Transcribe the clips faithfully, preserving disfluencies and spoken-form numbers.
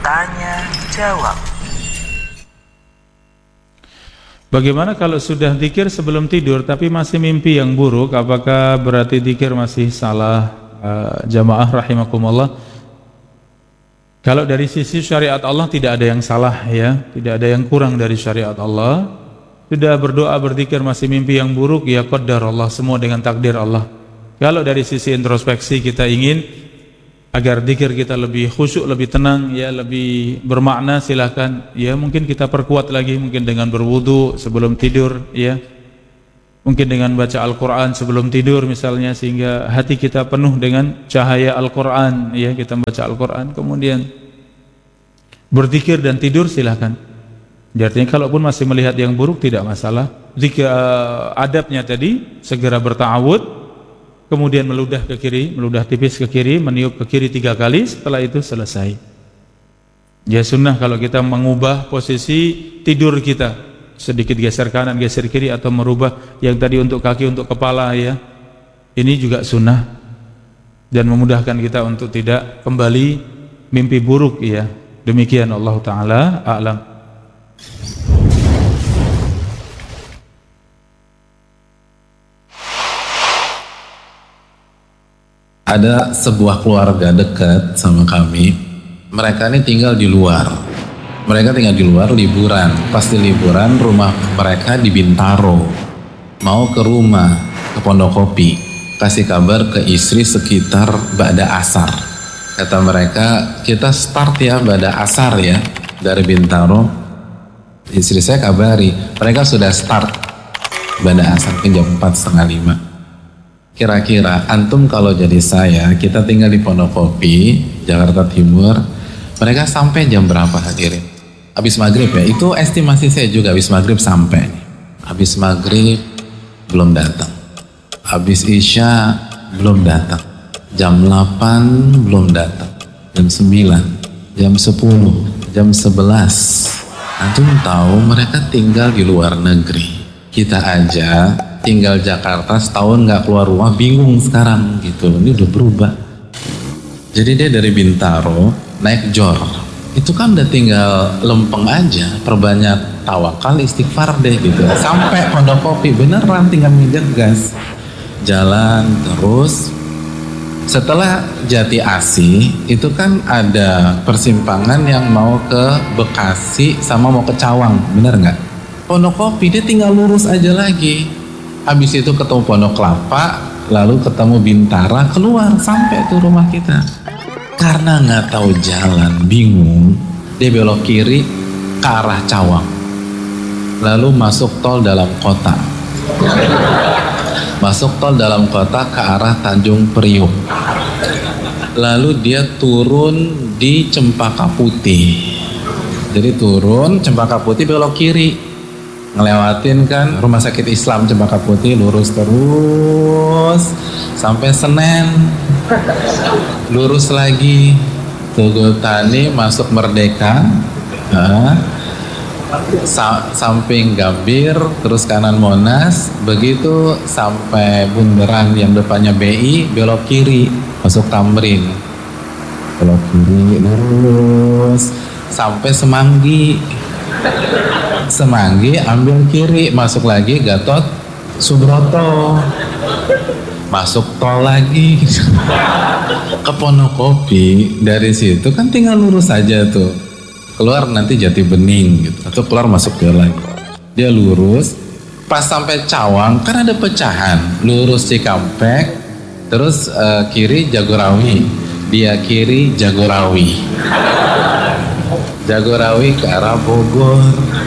Tanya jawab. Bagaimana kalau sudah zikir sebelum tidur tapi masih mimpi yang buruk? Apakah berarti zikir masih salah? Uh, jamaah rahimakumullah. Kalau dari sisi syariat Allah tidak ada yang salah ya, tidak ada yang kurang dari syariat Allah. Sudah berdoa berzikir masih mimpi yang buruk, ya qadar Allah, semua dengan takdir Allah. Kalau dari sisi introspeksi kita ingin agar zikir kita lebih khusyuk, lebih tenang, ya lebih bermakna, silahkan. Ya mungkin kita perkuat lagi, mungkin dengan berwudu sebelum tidur, ya. Mungkin dengan baca Al-Quran sebelum tidur misalnya, sehingga hati kita penuh dengan cahaya Al-Quran, ya kita baca Al-Quran, kemudian berzikir dan tidur, silahkan. Artinya kalaupun masih melihat yang buruk tidak masalah. Zikir uh, adabnya tadi segera berta'awud, kemudian meludah ke kiri, meludah tipis ke kiri, meniup ke kiri tiga kali, setelah itu selesai. Ya sunnah kalau kita mengubah posisi tidur kita, sedikit geser kanan, geser kiri, atau merubah yang tadi untuk kaki, untuk kepala, ya. Ini juga sunnah dan memudahkan kita untuk tidak kembali mimpi buruk, ya. Demikian, Allah Ta'ala a'lam. Ada sebuah keluarga dekat sama kami. Mereka ini tinggal di luar. Mereka tinggal di luar liburan. Pasti liburan, rumah mereka di Bintaro. Mau ke rumah, ke Pondokopi. Kasih kabar ke istri sekitar ba'da asar. Kata mereka, kita start ya ba'da asar ya dari Bintaro. Istri saya kabari, mereka sudah start ba'da asar ke jam empat setengah lima. Kira-kira antum kalau jadi saya, kita tinggal di Pondokopi, Jakarta Timur, mereka sampai jam berapa hadirin? Habis maghrib ya, itu estimasi saya juga, habis maghrib sampai. Habis maghrib belum datang, habis isya belum datang, jam delapan belum datang, jam sembilan, jam sepuluh, jam sebelas. Antum tahu mereka tinggal di luar negeri. Kita aja tinggal Jakarta setahun nggak keluar rumah, bingung sekarang gitu. Ini udah berubah. Jadi dia dari Bintaro naik Jor, itu kan udah tinggal lempeng aja, perbanyak tawakal, istighfar deh gitu. Sampai Pondokopi beneran tinggal nginjek gas, jalan terus. Setelah Jati Asih itu kan ada persimpangan yang mau ke Bekasi sama mau ke Cawang, bener nggak? Pondokopi dia tinggal lurus aja lagi. Habis itu ketemu Pondok Kelapa, lalu ketemu Bintara, keluar sampai tuh rumah kita. Karena nggak tahu jalan, bingung, dia belok kiri ke arah Cawang, lalu masuk tol dalam kota. Masuk tol dalam kota ke arah Tanjung Priuk. Lalu dia turun di Cempaka Putih. Jadi turun Cempaka Putih belok kiri, ngelewatin kan Rumah Sakit Islam Cempaka Putih, lurus terus sampai Senen, lurus lagi Tugu Tani, masuk Merdeka, nah, sa samping Gambir, terus kanan Monas, begitu sampai bundaran yang depannya B I, belok kiri masuk Tamrin, belok kiri lurus sampai Semanggi. Semanggi ambil kiri, masuk lagi Gatot Subroto, masuk tol lagi ke Pondokopi. Dari situ kan tinggal lurus aja tuh, keluar nanti Jati Bening gitu, atau keluar masuk dia lagi. Dia lurus, pas sampai Cawang kan ada pecahan, lurus Cikampek, terus uh, kiri Jagorawi, dia kiri Jagorawi, Jagorawi ke arah Bogor.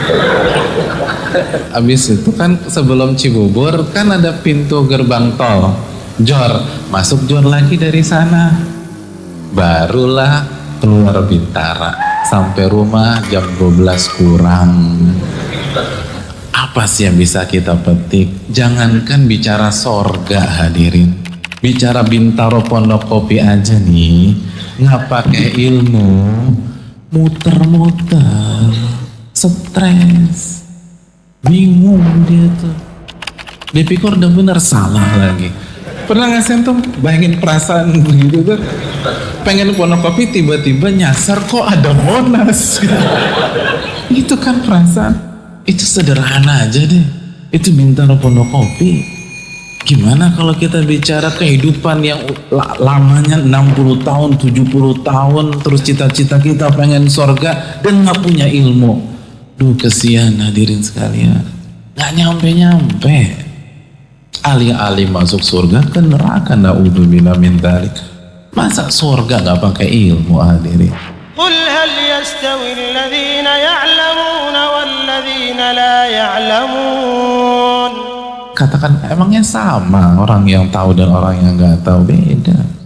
Habis itu kan sebelum Cibubur kan ada pintu gerbang tol Jor, masuk Jor lagi dari sana, barulah keluar Bintara. Sampai rumah jam dua belas kurang. Apa sih yang bisa kita petik? Jangankan bicara sorga hadirin, bicara Bintaro Pondokopi aja nih, nggak pakai ilmu, muter-muter, stres, bingung dia tuh. Dia pikir udah bener, salah lagi. Pernah nggak sih tuh bayangin perasaan begitu tuh, pengen Pondokopi tiba-tiba nyasar kok ada Monas. Itu kan perasaan, itu sederhana aja deh, itu Bintaro Pondokopi. Gimana kalau kita bicara kehidupan yang lamanya enam puluh tahun, tujuh puluh tahun, terus cita-cita kita pengen surga dan nggak punya ilmu. Duh, kesian hadirin sekalian, nggak nyampe-nyampe. Alih-alih masuk surga ke neraka, na'udzubillah min dzalik. Masa surga nggak pakai ilmu, hadirin? Qul hal yastawi alladhina ya'lamuna walladhina la ya'lamun. Katakan, emangnya sama orang yang tahu dan orang yang nggak tahu? Beda.